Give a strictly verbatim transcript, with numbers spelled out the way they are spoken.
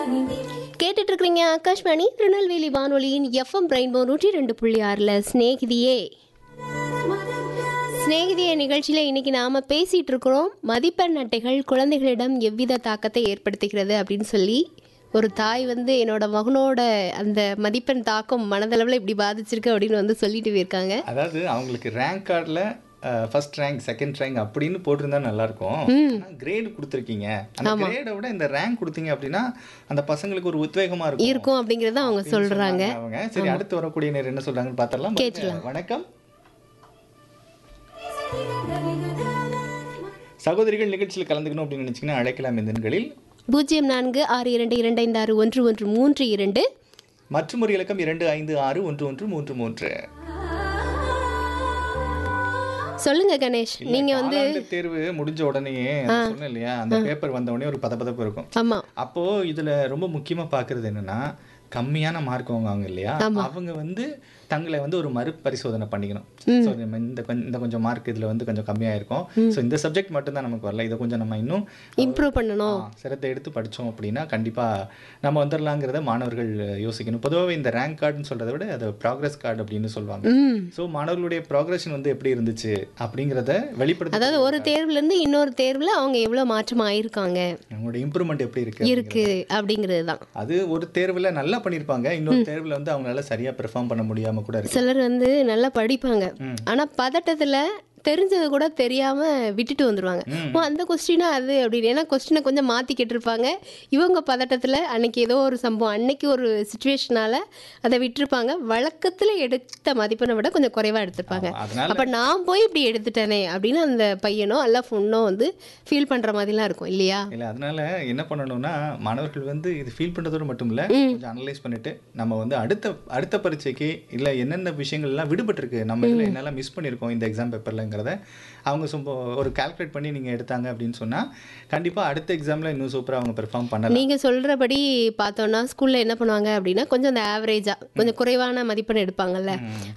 கேட்டுட்டு இருக்கிறீங்க ஆகாஷ்வாணி திருநெல்வேலி வானொலியின் எஃப்எம் ரெயின்போ நூற்றி ரெண்டு புள்ளி ஆறில் ஸ்நேகிதியே ஸ்நேகிதிய நிகழ்ச்சியில் இன்னைக்கு நாம் பேசிகிட்டு இருக்கிறோம் மதிப்பெண் அட்டைகள் குழந்தைகளிடம் எவ்வித தாக்கத்தை ஏற்படுத்துகிறது அப்படின்னு சொல்லி ஒரு தாய் வந்து என்னோட மகனோட அந்த மதிப்பெண் தாக்கம் மனதளவில் இப்படி பாதிச்சிருக்கு அப்படின்னு வந்து சொல்லிட்டு போயிருக்காங்க. அதாவது அவங்களுக்கு ரேங்க் கார்டில் ஃபர்ஸ்ட் ரேங்க் செகண்ட் ரேங்க் அப்படின்னு போட்டிருந்தா நல்லாயிருக்கும். கிரேடு கொடுத்துருக்கீங்க, அந்த கிரேடை விட இந்த ரேங்க் கொடுத்தீங்க அப்படின்னா அந்த பசங்களுக்கு ஒரு உத்வேகமாக இருக்கும் இருக்கும் அப்படிங்கிறத அவங்க சொல்கிறாங்க. அவங்க சரி அடுத்து வரக்கூடிய நேரம் என்ன சொல்கிறாங்கன்னு பார்த்தரலாம். கேட்கலாம். வணக்கம் சகோதரிகள், நிகழ்ச்சியில் கலந்துக்கணும் அப்படின்னு நினச்சிங்கன்னா அழைக்கலாம். இந்த எண்களில் பூஜ்ஜியம் நான்கு ஆறு இரண்டு இரண்டு ஐந்து ஆறு ஒன்று ஒன்று மூன்று இரண்டு மற்றும் ஒரு இலக்கம் இரண்டு ஐந்து ஆறு ஒன்று ஒன்று மூன்று மூன்று. சொல்லுங்க கணேஷ், நீங்க வந்து தேர்வு முடிஞ்ச உடனே சொன்னேன் இல்லையா, அந்த பேப்பர் வந்த உடனே ஒரு பதப்பதப்பு இருக்கும். ஆமா, அப்போ இதுல ரொம்ப முக்கியமா பாக்குறது என்னன்னா கம்மியான மார்க் வாங்குவாங்க இல்லையா, அவங்க வந்து தங்களை வந்து ஒரு மறுபரிசோதனை பண்ணிக்கணும். ஸோ இந்த கொஞ்சம் இந்த கொஞ்சம் மார்க் இதில் வந்து கொஞ்சம் கம்மியாக இருக்கும், ஸோ இந்த சப்ஜெக்ட் மட்டும்தான் நமக்கு வரல, இதை கொஞ்சம் நம்ம இன்னும் இம்ப்ரூவ் பண்ணணும், சிரத்தை எடுத்து படித்தோம் அப்படின்னா கண்டிப்பாக நம்ம வந்துடலாங்கிறத மாணவர்கள் யோசிக்கணும். பொதுவாக இந்த ரேங்க் கார்டுன்னு சொல்கிறத விட அது ப்ராக்ரஸ் கார்டு அப்படின்னு சொல்லுவாங்க. ஸோ மாணவர்களுடைய ப்ராக்ரஷன் வந்து எப்படி இருந்துச்சு அப்படிங்கிறத வெளிப்படுத்த, அதாவது ஒரு தேர்வுலேருந்து இன்னொரு தேர்வில் அவங்க எவ்வளோ மாற்றம் ஆயிருக்காங்க, அவங்களுடைய இம்ப்ரூவ்மெண்ட் எப்படி இருக்கு இருக்கு அப்படிங்கிறது தான். அது ஒரு தேர்வில் நல்லா பண்ணியிருப்பாங்க, இன்னொரு தேர்வில் வந்து அவங்களால சரியாக பெர்ஃபார்ம் பண்ண முடியாமல் கூட இருக்கு. சிலர் வந்து நல்லா படிப்பாங்க, ஆனா பதட்டத்துல தெரிஞ்சது கூட தெரியாம விட்டுட்டு வந்துருவாங்க. ஓ அந்த கொஸ்டினா அது அப்படின்னு, ஏன்னா கொஸ்டினை கொஞ்சம் மாத்தி கேட்டிருப்பாங்க. இவங்க பதட்டத்துல அன்னைக்கு ஏதோ ஒரு சம்பவம், அன்னைக்கு ஒரு சுச்சுவேஷனால அதை விட்டுருப்பாங்க. வழக்கத்துல எடுத்த மதிப்பெண்ணை விட கொஞ்சம் குறைவா எடுத்திருப்பாங்க. அப்ப நான் போய் இப்படி எடுத்துட்டேனே அப்படின்னு அந்த பையனோ அல்ல பொண்ணோ வந்து ஃபீல் பண்ற மாதிரிலாம் இருக்கும் இல்லையா? இல்லை, அதனால என்ன பண்ணணும்னா மாணவர்கள் வந்து இது ஃபீல் பண்றதோடு மட்டும் இல்லை, கொஞ்சம் அனலைஸ் பண்ணிட்டு நம்ம வந்து அடுத்த அடுத்த பரீட்சைக்கு இல்லை என்னென்ன விஷயங்கள்லாம் விடுபட்டிருக்கு, நம்ம இதில் என்னெல்லாம் மிஸ் பண்ணியிருக்கோம் இந்த எக்ஸாம் பேப்பர்ல அவங்க சும்மா ஒரு கால்குலேட் பண்ணி நீங்க எடுத்தாங்க அப்படின்னு சொன்னா கண்டிப்பா அடுத்த எக்ஸாம்ல இன்னும் சூப்பரா அவங்க பெர்ஃபார்ம் பண்ணலாம். நீங்க சொல்றபடி பார்த்தோம்னா ஸ்கூல்ல என்ன பண்ணுவாங்க அப்படின்னா கொஞ்சம் அந்த ஆவரேஜா கொஞ்சம் குறைவான மதிப்பெண் எடுப்பாங்கல்ல,